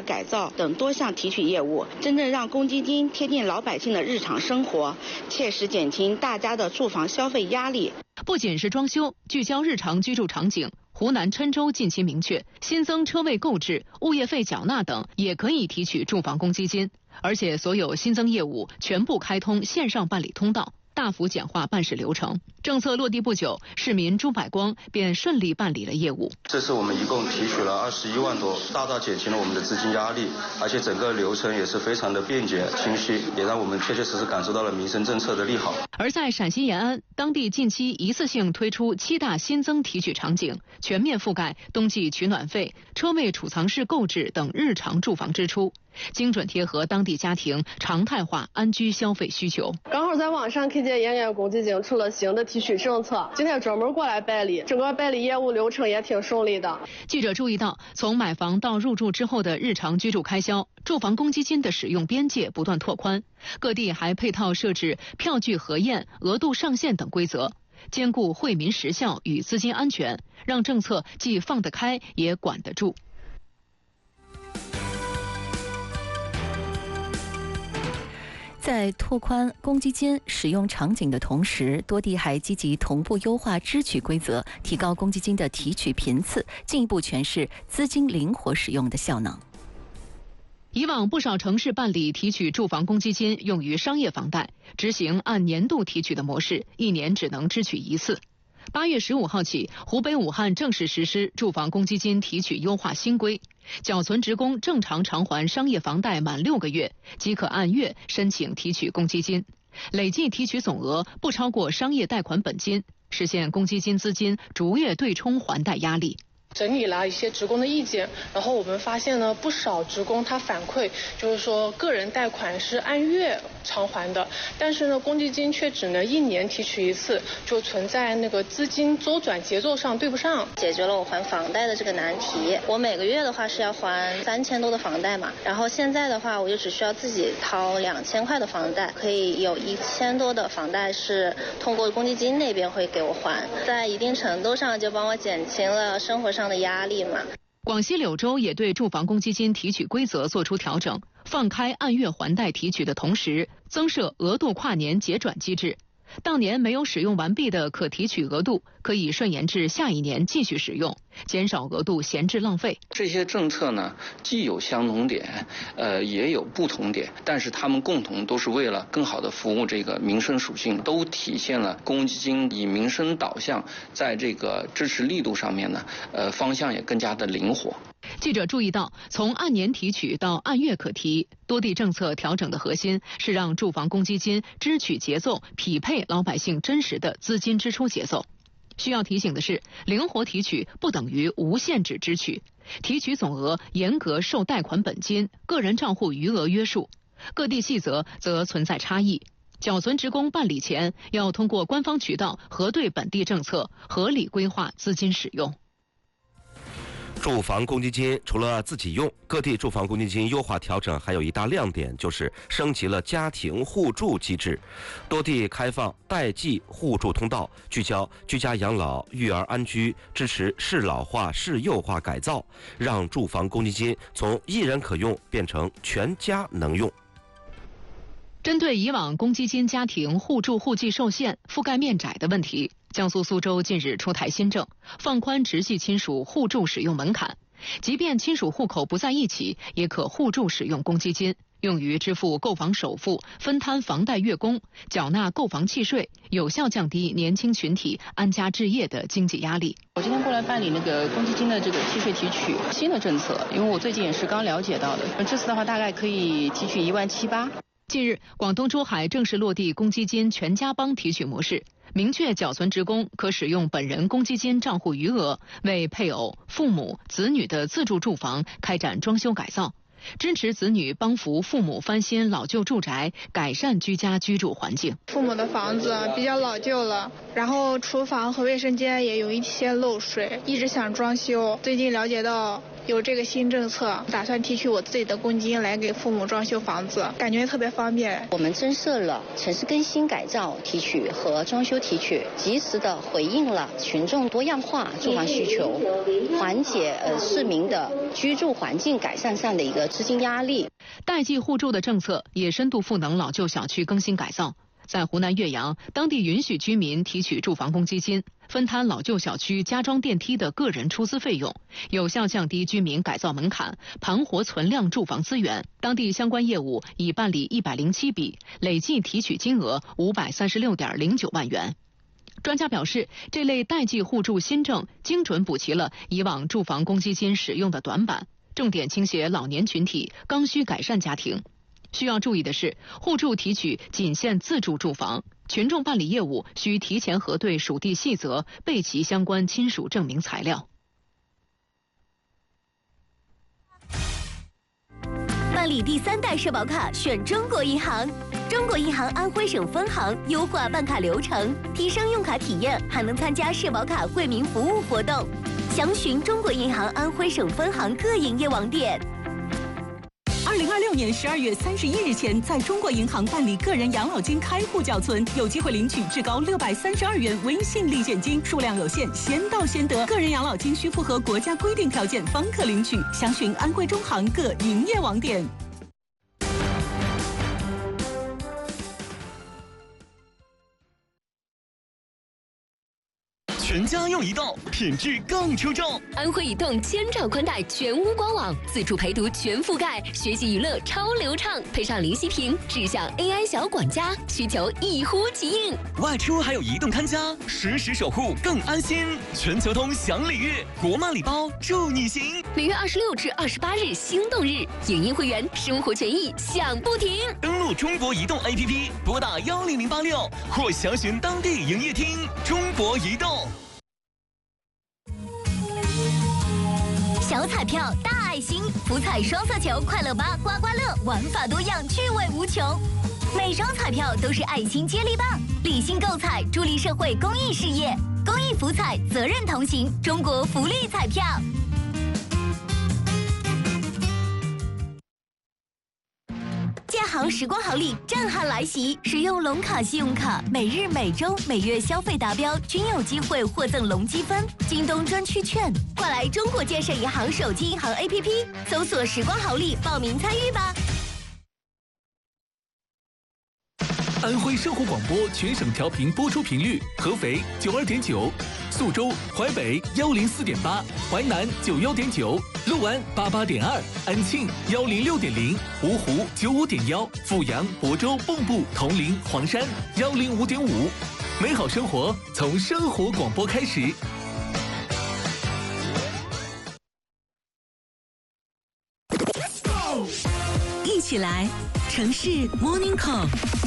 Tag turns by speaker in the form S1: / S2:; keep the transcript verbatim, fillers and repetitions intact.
S1: 改造等多项提取业务，真正让公积金贴近老百姓的日常生活，切实减轻大家的住房消费压力。
S2: 不仅是装修，聚焦日常居住场景，湖南郴州近期明确，新增车位购置、物业费缴纳等也可以提取住房公积金，而且所有新增业务全部开通线上办理通道，大幅简化办事流程。政策落地不久，市民朱百光便顺利办理了业务。
S3: 这次我们一共提取了二十一万多，大大减轻了我们的资金压力，而且整个流程也是非常的便捷清晰，也让我们确确实实感受到了民生政策的利好。
S2: 而在陕西延安，当地近期一次性推出七大新增提取场景，全面覆盖冬季取暖费、车位储藏室购置等日常住房支出，精准贴合当地家庭常态化安居消费需求。
S4: 刚好在网上看见延安公积金出了新的提取政策，今天专门过来办理，整个办理业务流程也挺顺利的。
S2: 记者注意到，从买房到入住之后的日常居住开销，住房公积金的使用边界不断拓宽，各地还配套设置票据核验、额度上限等规则，兼顾惠民实效与资金安全，让政策既放得开也管得住。
S5: 在拓宽公积金使用场景的同时，多地还积极同步优化支取规则，提高公积金的提取频次，进一步诠释资金灵活使用的效能。
S2: 以往不少城市办理提取住房公积金用于商业房贷，执行按年度提取的模式，一年只能支取一次。八月十五号起，湖北武汉正式实施住房公积金提取优化新规，缴存职工正常偿还商业房贷满六个月，即可按月申请提取公积金，累计提取总额不超过商业贷款本金，实现公积金资金逐月对冲还贷压力。
S4: 整理了一些职工的意见，然后我们发现呢，不少职工他反馈就是说，个人贷款是按月偿还的，但是呢，公积金却只能一年提取一次，就存在那个资金周转节奏上对不上。
S6: 解决了我还房贷的这个难题。我每个月的话是要还三千多的房贷嘛，然后现在的话，我就只需要自己掏两千块的房贷，可以有一千多的房贷是通过公积金那边会给我还，在一定程度上就帮我减轻了生活上的压力嘛。
S2: 广西柳州也对住房公积金提取规则做出调整，放开按月还贷提取的同时，增设额度跨年结转机制。当年没有使用完毕的可提取额度，可以顺延至下一年继续使用，减少额度闲置浪费。
S7: 这些政策呢，既有相同点，呃，也有不同点，但是他们共同都是为了更好的服务这个民生属性，都体现了公积金以民生导向，在这个支持力度上面呢，呃，方向也更加的灵活。
S2: 记者注意到，从按年提取到按月可提，多地政策调整的核心是让住房公积金支取节奏匹配老百姓真实的资金支出节奏。需要提醒的是，灵活提取不等于无限制支取，提取总额严格受贷款本金、个人账户余额约束，各地细则则存在差异。缴存职工办理前要通过官方渠道核对本地政策，合理规划资金使用。
S8: 住房公积金除了自己用，各地住房公积金优化调整还有一大亮点，就是升级了家庭互助机制，多地开放代际互助通道，聚焦居家养老、育儿安居，支持适老化、适幼化改造，让住房公积金从一人可用变成全家能用。
S2: 针对以往公积金家庭互助户籍受限、覆盖面窄的问题，江苏苏州近日出台新政，放宽直系亲属互助使用门槛，即便亲属户口不在一起，也可互助使用公积金，用于支付购房首付、分摊房贷月供、缴纳购房契税，有效降低年轻群体安家置业的经济压力。
S9: 我今天过来办理那个公积金的这个契税提取新的政策，因为我最近也是刚了解到的，这次的话大概可以提取一万七八。
S2: 近日，广东珠海正式落地公积金全家帮提取模式，明确缴存职工可使用本人公积金账户余额为配偶、父母、子女的自住住房开展装修改造，支持子女帮扶父母翻新老旧住宅，改善居家居住环境。
S10: 父母的房子比较老旧了，然后厨房和卫生间也有一些漏水，一直想装修。最近了解到有这个新政策，打算提取我自己的公积金来给父母装修房子，感觉特别方便。
S11: 我们增设了城市更新改造提取和装修提取，及时的回应了群众多样化住房需求，缓解呃市民的居住环境改善上的一个资金压力。
S2: 代际互助的政策也深度赋能老旧小区更新改造。在湖南岳阳，当地允许居民提取住房公积金，分摊老旧小区加装电梯的个人出资费用，有效降低居民改造门槛，盘活存量住房资源。当地相关业务已办理一百零七笔，累计提取金额五百三十六点零九万元。专家表示，这类代际互助新政精准补齐了以往住房公积金使用的短板，重点倾斜老年群体、刚需改善家庭。需要注意的是，互助提取仅限自住住房，群众办理业务需提前核对属地细则，备齐相关亲属证明材料。
S12: 办理第三代社保卡选中国银行，中国银行安徽省分行优化办卡流程，提升用卡体验，还能参加社保卡惠民服务活动。详询中国银行安徽省分行各营业网点。
S13: 二零二六年十二月三十一日前，在中国银行办理个人养老金开户缴存，有机会领取至高六百三十二元微信立现金，数量有限，先到先得。个人养老金需符合国家规定条件方可领取。详询安徽中行各营业网点。
S14: 全家用移动，品质更出众。
S15: 安徽移动千兆宽带全屋官网，自助陪读全覆盖，学习娱乐超流畅，配上零息屏，智享 A I 小管家，需求一呼即应。
S14: 外出还有移动看家，实时守护更安心。全球通享礼遇，国漫礼包祝你行。
S15: 每月二十六至二十八日心动日，影音会员生活权益享不停。
S14: 登录中国移动 A P P， 拨打幺零零八六或详询当地营业厅。中国移动。
S12: 小彩票大爱心，福彩双色球快乐吧刮刮乐，玩法多样，趣味无穷。每张彩票都是爱心接力棒，理性购彩，助力社会公益事业。公益福彩，责任同行，中国福利彩票。建行时光好礼震撼来袭，使用龙卡信用卡，每日、每周、每月消费达标均有机会获赠龙积分、京东专区券。快来中国建设银行手机银行 A P P 搜索时光好礼报名参与吧。
S16: 安徽生活广播全省调频播出频率：合肥九二点九，宿州、淮北幺零四点八，淮南九幺点九，六安八八点二，安庆幺零六点零，芜湖九五点幺，阜阳、亳州、蚌埠、铜陵、黄山幺零五点五。美好生活从生活广播开始。
S17: 一起来，城市 Morning Call。